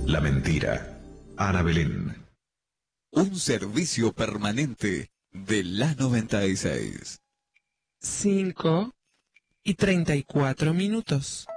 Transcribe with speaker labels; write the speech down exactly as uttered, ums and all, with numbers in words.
Speaker 1: La mentira. Ana Belén.
Speaker 2: Un servicio permanente de la noventa y seis.
Speaker 3: Cinco y treinta y cuatro minutos.